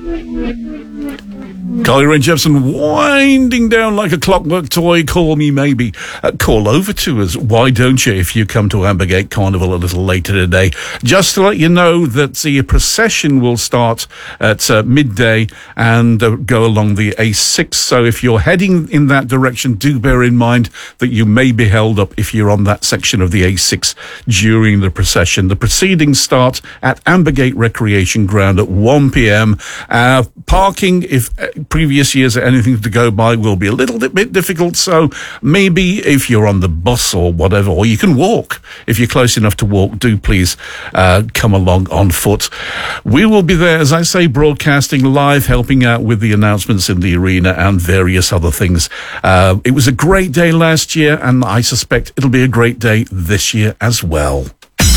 Carly Rae Jepsen winding down like a clockwork toy. Call me maybe. Call over to us. Why don't you, if you come to Ambergate Carnival a little later today? Just to let you know that the procession will start at midday and go along the A6. So if you're heading in that direction, do bear in mind that you may be held up if you're on that section of the A6 during the procession. The proceedings start at Ambergate Recreation Ground at 1 p.m. Parking, if previous years are anything to go by, will be a little bit difficult. So maybe if you're on the bus or whatever, or you can walk. If you're close enough to walk, do please come along on foot. We will be there, as I say, broadcasting live, helping out with the announcements in the arena and various other things. It was a great day last year, and I suspect it'll be a great day this year as well.